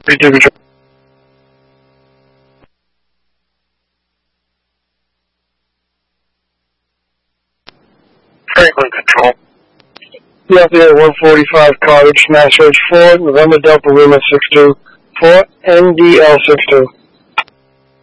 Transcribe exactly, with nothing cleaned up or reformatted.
Franklin Control. Delta one forty-five Cottage, Mass Ridge four, November Delta Lima six two, four N D L six two.